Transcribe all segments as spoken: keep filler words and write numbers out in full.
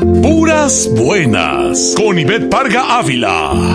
Puras buenas. Con Ivette Parga Ávila.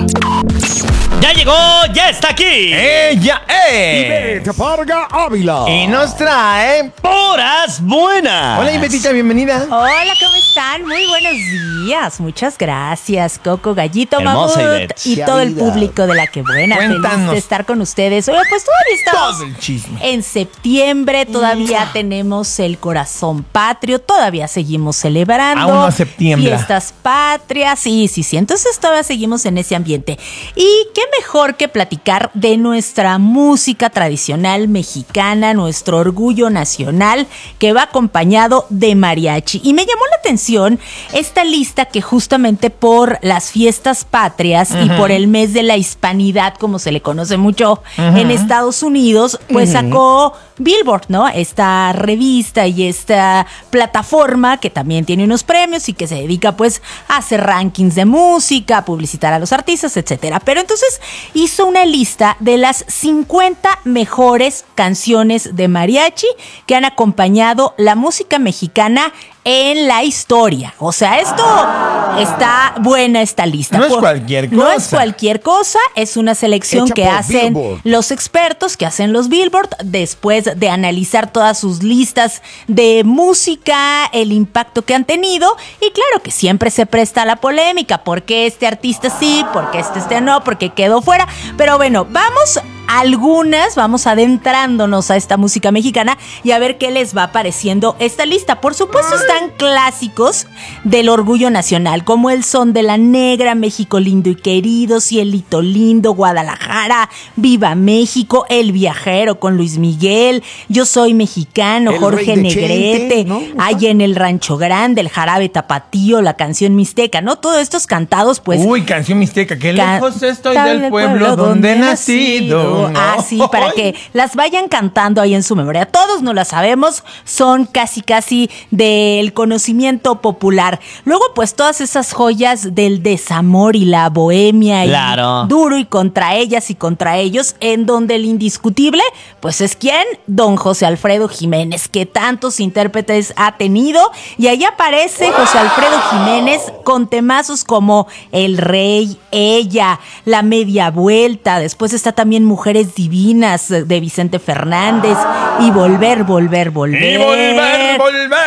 ¡Ya llegó! ¡Ya está aquí! ¡Ella es! Ivette Parga Ávila. Y nos trae... ¡Puras buenas! Hola, Ivetita, bienvenida. Hola, ¿cómo están? Muy buenos días. Muchas gracias, Coco, Gallito, Hermosa Mamut Ivette. y Qué todo el habilidad. público de La Que Buena. Cuéntanos. Feliz de estar con ustedes. Oye, pues todavía estamos Todo el chisme. en septiembre. Todavía tenemos el corazón patrio. Todavía seguimos celebrando. Aún no septiembre. Fiestas patrias. Sí, sí, sí. Entonces todavía seguimos en ese ambiente. Y qué mejor que platicar de nuestra música tradicional mexicana, nuestro orgullo nacional, que va acompañado de mariachi. Y me llamó la atención esta lista que justamente por las fiestas patrias uh-huh. y por el mes de la hispanidad, como se le conoce mucho uh-huh. en Estados Unidos, pues uh-huh. sacó Billboard, ¿no? Esta revista y esta plataforma que también tiene unos premios y que se dedica pues a hacer rankings de música, a publicitar a los artistas, etcétera. Pero entonces hizo una lista de las cincuenta mejores canciones de mariachi que han acompañado la música mexicana en la historia. O sea, esto está buena esta lista. No es cualquier cosa. No es cualquier cosa, es una selección Hecha que por hacen Billboard. los expertos, que hacen los Billboard, después de analizar todas sus listas de música, el impacto que han tenido, y claro que siempre se presta a la polémica, ¿por qué este artista sí? ¿Por qué este, este no? ¿Por qué quedó fuera? Pero bueno, vamos algunas, vamos adentrándonos a esta música mexicana y a ver qué les va pareciendo esta lista. Por supuesto están clásicos del orgullo nacional, como El Son de la Negra, México Lindo y Querido, Cielito Lindo, Guadalajara, Viva México, El Viajero con Luis Miguel, Yo Soy Mexicano, El Jorge Rey de Negrete, Chente, ¿no? Hay en el Rancho Grande, El Jarabe Tapatío, la canción Mixteca, ¿no? Todos estos cantados, pues... Uy, canción mixteca. Qué Ca- lejos estoy tal del pueblo donde he nacido. ¿no? Ah, sí, para que las vayan cantando ahí en su memoria. Todos no las sabemos, son casi casi del conocimiento popular. Luego, pues, todas esas joyas del desamor y la bohemia. Claro. Y duro y contra ellas y contra ellos, en donde el indiscutible, pues, es ¿quién? Don José Alfredo Jiménez, que tantos intérpretes ha tenido. Y ahí aparece José Alfredo Jiménez con temazos como El Rey, Ella, La Media Vuelta. Después está también Mujeres Divinas de Vicente Fernández y Volver, Volver, Volver. Y volver,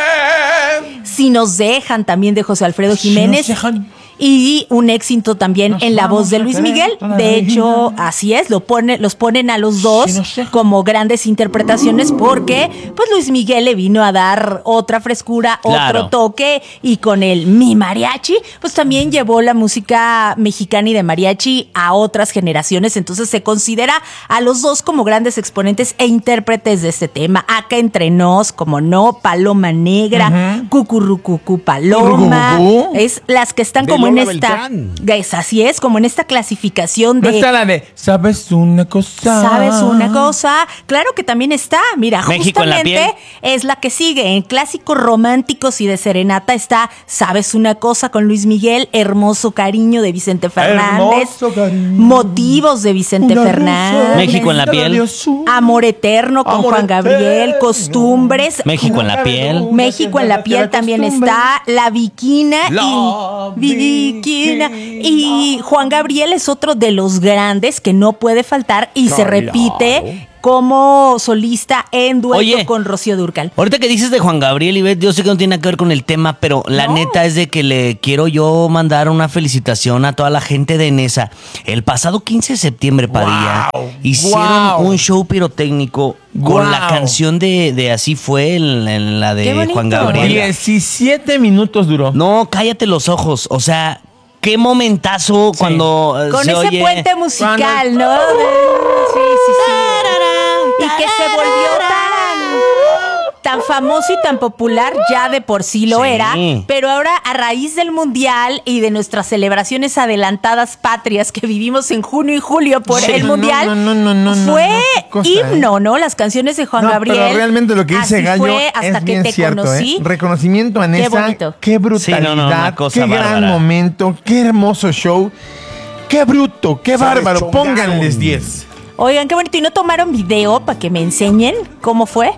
volver. Si nos dejan también de José Alfredo Jiménez. Si nos dejan. Y un éxito también Nos en la voz de vamos a Luis quedar Miguel. toda De la hecho, vida. así es, lo pone, los ponen a los dos Si nos dejan. como grandes interpretaciones porque pues Luis Miguel le vino a dar otra frescura, Claro. otro toque, y con el Mi Mariachi, pues también llevó la música mexicana y de mariachi a otras generaciones. Entonces se considera a los dos como grandes exponentes e intérpretes de este tema. Acá entre nos, como no, Paloma Negra, uh-huh. Cucurrucucú Paloma, Cucurrucucú. es las que están De como en Lola esta, Beltrán. es, así es, como en esta clasificación No de está la de ¿sabes una cosa? ¿sabes una cosa? Claro que también está, mira, México en la justamente es la que sigue. En clásicos románticos y de serenata está ¿Sabes una cosa? Con Luis Miguel, Hermoso Cariño de Vicente Fernández, Hermoso cariño. Motivos de Vicente Una Fernández, rosa México en la piel. de azul. Amor Eterno con Amor Juan Gabriel, eterno. Costumbres, México en la piel. México en la piel también está, La Viquina La y Viquina. Viquina. Y Juan Gabriel es otro de los grandes que no puede faltar y se Claro. repite como solista en dueto Oye. con Rocío Dúrcal. Ahorita que dices de Juan Gabriel, Ivette, yo sé que no tiene nada que ver con el tema, pero la No. neta es de que le quiero yo mandar una felicitación a toda la gente de Nesa. El pasado quince de septiembre, Padilla, Wow. hicieron Wow. un show pirotécnico Wow. con la canción de, de Así Fue, en, en la Qué de bonito. Juan Gabriel. diecisiete minutos duró. No, cállate los ojos, o sea, qué momentazo cuando eh, Con se ese oye... puente musical, Cuando- ¿no? De- Sí, sí, sí. Y que se volvió tan, tan famoso y tan popular, ya de por sí lo Sí. era, pero ahora a raíz del Mundial y de nuestras celebraciones adelantadas patrias que vivimos en junio y julio por Sí, el no, Mundial, no, no, no, no, no, fue no, qué cosa, himno, ¿no? Las canciones de Juan No, Gabriel. pero realmente lo que dice Así Gallo fue hasta es que bien te cierto, conocí. ¿eh? Reconocimiento a Nesa. bonito. Qué brutalidad, Sí, no, no, una cosa qué gran bárbara. momento, qué hermoso show, qué bruto, qué ¿Sabes, bárbaro. chongaron? Pónganles diez. Oigan, qué bonito. ¿Y no tomaron video para que me enseñen cómo fue?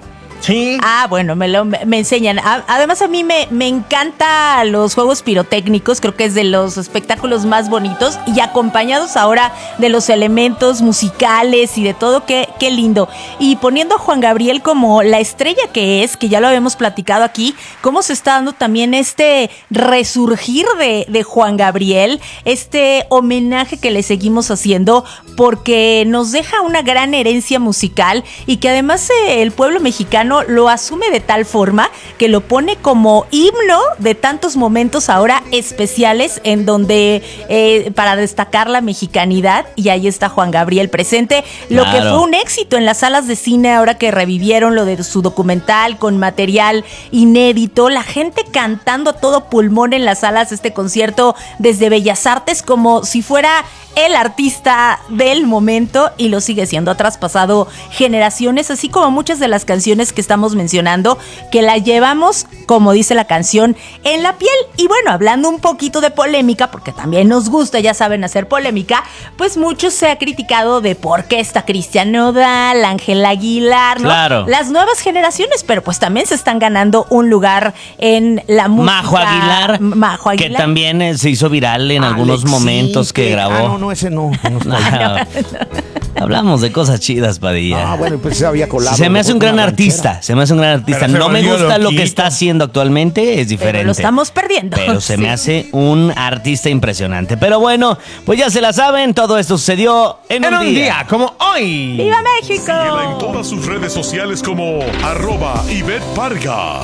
Sí. Ah, bueno, me lo me enseñan. A- además, a mí me, me encanta los juegos pirotécnicos. Creo que es de los espectáculos más bonitos. Y acompañados ahora de los elementos musicales y de todo, qué, qué lindo. Y poniendo a Juan Gabriel como la estrella que es, que ya lo habíamos platicado aquí, cómo se está dando también este resurgir de, de Juan Gabriel, este homenaje que le seguimos haciendo, porque nos deja una gran herencia musical y que además eh, el pueblo mexicano lo asume de tal forma que lo pone como himno de tantos momentos ahora especiales en donde eh, para destacar la mexicanidad, y ahí está Juan Gabriel presente, lo Claro. que fue un éxito en las salas de cine ahora que revivieron lo de su documental con material inédito, la gente cantando a todo pulmón en las salas, este concierto desde Bellas Artes como si fuera el artista del momento, y lo sigue siendo, ha traspasado generaciones, así como muchas de las canciones que estamos mencionando, que la llevamos, como dice la canción, en la piel. Y bueno, hablando un poquito de polémica, porque también nos gusta, ya saben, hacer polémica, pues mucho se ha criticado de por qué está Cristian Nodal, Ángel Aguilar, ¿no? Claro. Las nuevas generaciones, pero pues también se están ganando un lugar en la música. Majo Aguilar, Majo que Aguilar. también eh, se hizo viral en algunos Alexín, momentos que que- grabó. Ah, no, no, ese no. no está ahí. Hablamos de cosas chidas, Padilla. Ah, bueno, pues se había colado. Se me hace un Una gran ranchera. artista, se me hace un gran artista. Pero se No me volvió gusta lo que loquito. está haciendo actualmente, es diferente. Pero lo estamos perdiendo. Pero se me Sí. hace un artista impresionante. Pero bueno, pues ya se la saben, todo esto sucedió en, En un, un día. día como hoy. ¡Viva México! Síguela en todas sus redes sociales como arroba Ivette Parga.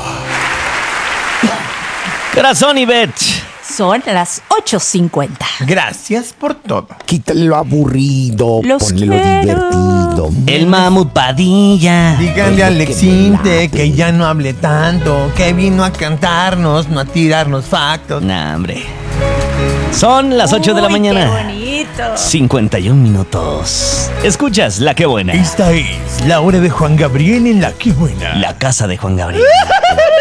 Corazón y Bet. Son las ocho cincuenta. Gracias por todo. Quítale lo aburrido, Los ponle lo quiero. divertido. El Mamut Padilla. Díganle a Es lo que Alexinte me late. que ya no hable tanto, que vino a cantarnos, no a tirarnos factos. Nah, hombre. Son las ocho de la Uy, mañana. ¡Qué bonito! cincuenta y un minutos. Escuchas La Que Buena. Esta es la hora de Juan Gabriel en La Que Buena. La casa de Juan Gabriel.